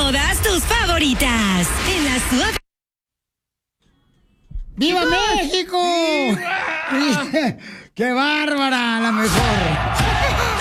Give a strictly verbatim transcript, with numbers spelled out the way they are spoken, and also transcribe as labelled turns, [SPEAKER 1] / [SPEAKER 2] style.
[SPEAKER 1] todas tus favoritas. En la suave.
[SPEAKER 2] ¡Viva México! ¡Qué bárbara! La mejor.